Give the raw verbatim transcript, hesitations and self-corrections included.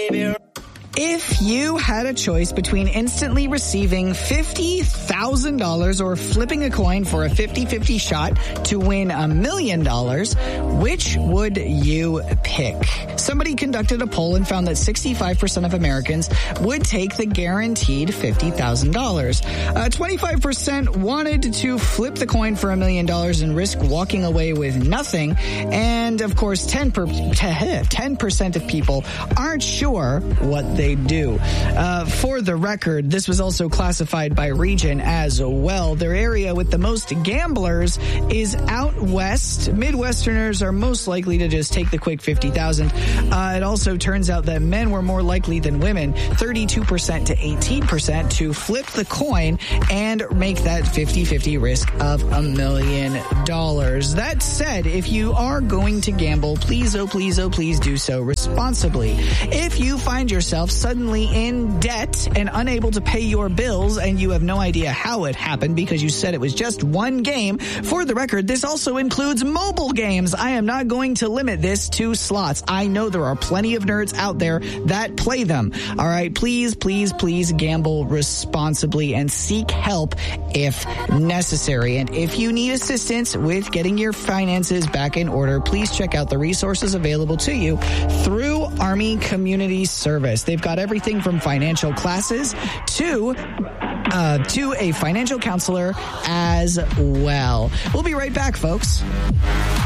baby. If you had a choice between instantly receiving fifty thousand dollars or flipping a coin for a fifty-fifty shot to win a million dollars, which would you pick? Somebody conducted a poll and found that sixty-five percent of Americans would take the guaranteed fifty thousand dollars. Uh, twenty-five percent wanted to flip the coin for a million dollars and risk walking away with nothing. And of course, ten percent of people aren't sure what they do. Uh, for the record, this was also classified by region as well. Their area with the most gamblers is out west. Midwesterners are most likely to just take the quick fifty thousand. Uh, it also turns out that men were more likely than women, thirty-two percent to eighteen percent, to flip the coin and make that fifty-fifty risk of a million dollars. That said, if you are going to gamble, please, oh please, oh please do so responsibly. If you find yourself suddenly in debt and unable to pay your bills and you have no idea how it happened because you said it was just one game, for the record, this also includes mobile games. I am not going to limit this to slots. I know there are plenty of nerds out there that play them. All right, please, please, please gamble responsibly and seek help if necessary. And if you need assistance with getting your finances back in order, please check out the resources available to you through Army Community Service. They've got everything from financial classes to uh, to a financial counselor as well. We'll be right back, folks.